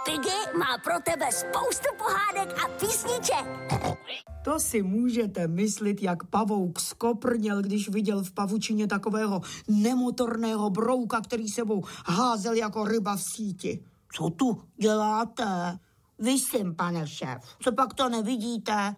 Piggy má pro tebe spoustu pohádek a písniček. To si můžete myslet, jak pavouk skoprněl, když viděl v pavučině takového nemotorného brouka, který sebou házel jako ryba v síti. Co tu děláte? Vysím, pane šéf. Co pak to nevidíte?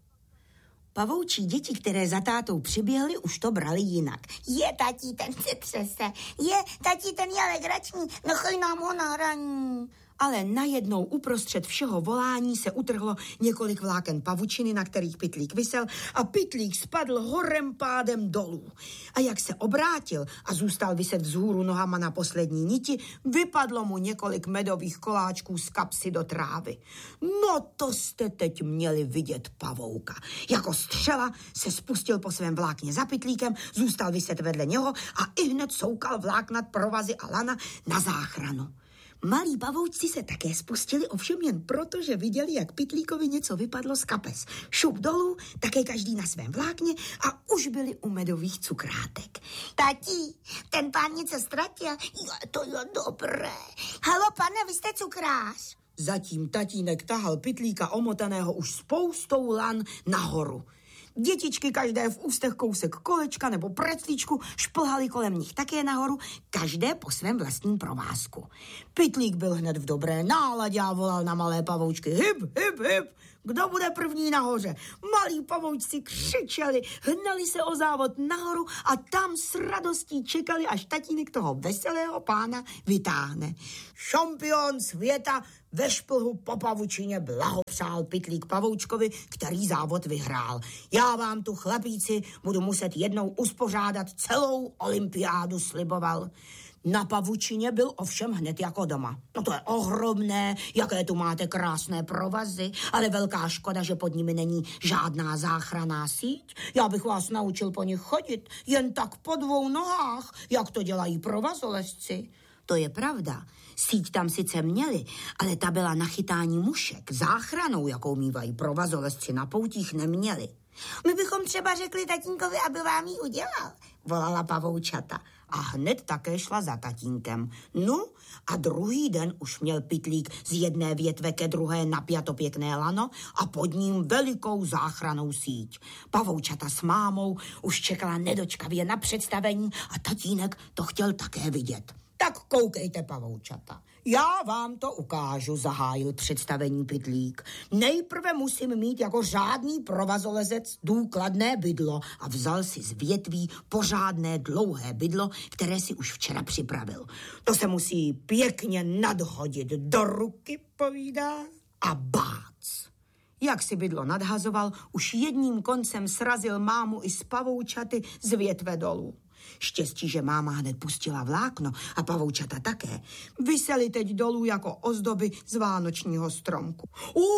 Pavoučí děti, které za tátou přiběhly, už to brali jinak. Je, tatí, ten se třese. Je, tatí, ten je legrační. Nechaj nám ho na hraní. Ale najednou uprostřed všeho volání se utrhlo několik vláken pavučiny, na kterých pytlík visel, a pytlík spadl horem pádem dolů. A jak se obrátil a zůstal viset vzhůru nohama na poslední niti, vypadlo mu několik medových koláčků z kapsy do trávy. No to jste teď měli vidět pavouka. Jako střela se spustil po svém vlákně za pytlíkem, zůstal viset vedle něho a ihned soukal vláknat provazy a lana na záchranu. Malí pavoučci se také spustili, ovšem jen proto, že viděli, jak pytlíkovi něco vypadlo z kapes. Šup dolů, také každý na svém vlákně a už byli u medových cukrátek. Tatí, ten pán něco ztratil. Jo, to je dobré. Halo, pane, vy jste cukrář. Zatím tatínek tahal pytlíka omotaného už spoustou lan nahoru. Dětičky každé v ústech kousek kolečka nebo preclíčku šplhaly kolem nich také nahoru, každé po svém vlastním provázku. Pytlík byl hned v dobré náladě a volal na malé pavoučky: hip, hip, hip, kdo bude první nahoře? Malí pavoučci křičeli, hnali se o závod nahoru a tam s radostí čekali, až tatínek toho veselého pána vytáhne. Šampion světa ve šplhu po pavučině blahopřál pytlík pavoučkovi, který závod vyhrál. Já vám tu, chlapíci, budu muset jednou uspořádat celou olympiádu, sliboval. Na pavučině byl ovšem hned jako doma. No to je ohromné, jaké tu máte krásné provazy, ale velká škoda, že pod nimi není žádná záchranná síť. Já bych vás naučil po nich chodit, jen tak po dvou nohách, jak to dělají provazolezci. To je pravda. Síť tam sice měli, ale ta byla na chytání mušek. Záchranou, jakou mívají provazolezci na poutích, neměli. My bychom třeba řekli tatínkovi, aby vám ji udělal, volala pavoučata. A hned také šla za tatínkem. No a druhý den už měl pytlík z jedné větve ke druhé napjato pěkné lano a pod ním velikou záchrannou síť. Pavoučata s mámou už čekala nedočkavě na představení a tatínek to chtěl také vidět. Tak koukejte, pavoučata. Já vám to ukážu, zahájil představení pytlík. Nejprve musím mít jako řádný provazolezec důkladné bydlo a vzal si z větví pořádné dlouhé bydlo, které si už včera připravil. To se musí pěkně nadhodit do ruky, povídá, a bác. Jak si bydlo nadhazoval, už jedním koncem srazil mámu i s pavoučaty z větve dolů. Štěstí, že máma hned pustila vlákno a pavoučata také. Viseli teď dolů jako ozdoby z vánočního stromku.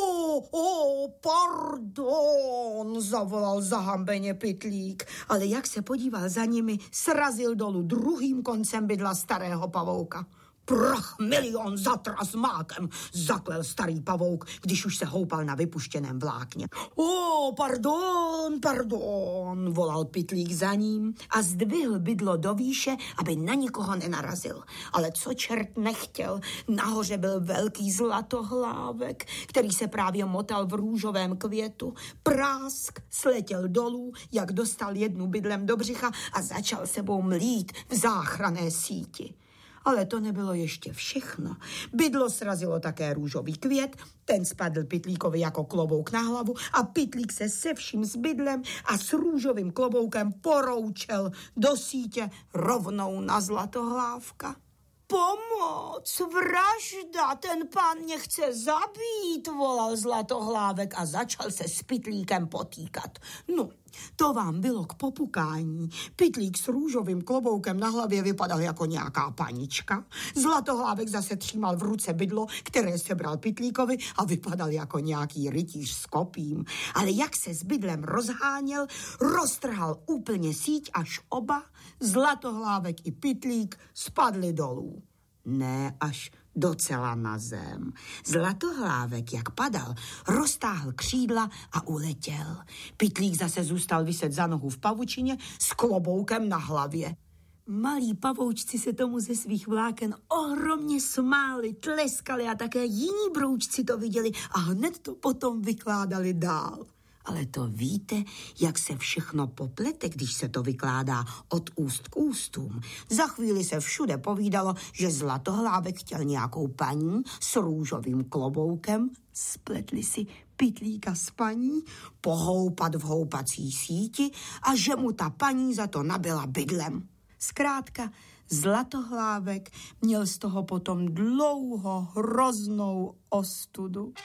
Pardon, zavolal zahambeně pytlík, ale jak se podíval za nimi, srazil dolů druhým koncem bydla starého pavouka. Prach milion zatras mákem, zaklel starý pavouk, když už se houpal na vypuštěném vlákně. Pardon, volal pytlík za ním a zdvihl bydlo do výše, aby na nikoho nenarazil. Ale co čert nechtěl, nahoře byl velký zlatohlávek, který se právě motal v růžovém květu. Prásk sletěl dolů, jak dostal jednu bydlem do břicha a začal sebou mlít v záchranné síti. Ale to nebylo ještě všechno. Bydlo srazilo také růžový květ, ten spadl pytlíkovi jako klobouk na hlavu a pytlík se se vším s bydlem a s růžovým kloboukem poroučel do sítě rovnou na zlatohlávka. Pomoc, vražda, ten pán mě chce zabít, volal zlatohlávek a začal se s pytlíkem potýkat. No, to vám bylo k popukání. Pytlík s růžovým kloboukem na hlavě vypadal jako nějaká panička. Zlatohlávek zase třímal v ruce bydlo, které sebral pytlíkovi a vypadal jako nějaký rytíř s kopím. Ale jak se s bydlem rozháněl, roztrhal úplně síť, až oba, Zlatohlávek i pytlík, spadli dolů. Ne až docela na zem. Zlatohlávek, jak padal, roztáhl křídla a uletěl. Pytlík zase zůstal viset za nohu v pavučině s kloboukem na hlavě. Malí pavoučci se tomu ze svých vláken ohromně smáli, tleskali a také jiní broučci to viděli a hned to potom vykládali dál. Ale to víte, jak se všechno poplete, když se to vykládá od úst k ústům. Za chvíli se všude povídalo, že Zlatohlávek chtěl nějakou paní s růžovým kloboukem, spletli si Pytlíka s paní, pohoupat v houpací síti a že mu ta paní za to nabila bydlem. Zkrátka, Zlatohlávek měl z toho potom dlouho hroznou ostudu.